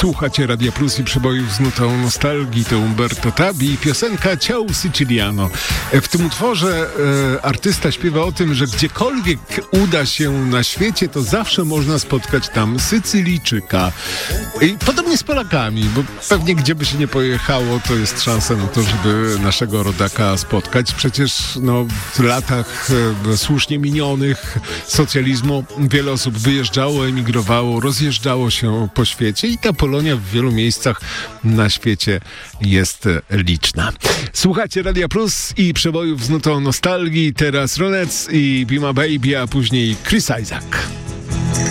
Słuchacie Radia Plus i przebojów z nutą nostalgii. To Umberto Tabi i piosenka Ciao Siciliano. W tym utworze artysta śpiewa o tym, że gdziekolwiek uda się na świecie, to zawsze można spotkać tam Sycylijczyka. I podobnie z Polakami, bo pewnie gdzie by się nie pojechało, to jest szansa na to, żeby naszego rodaka spotkać. Przecież w latach słusznie minionych socjalizmu wiele osób wyjeżdżało, emigrowało, rozjeżdżało się po świecie i ta Polonia w wielu miejscach na świecie jest liczna. Słuchacie Radia Plus i przebojów z nutą nostalgii. Teraz Ronettes i Be My Baby, a później Chris Isaak.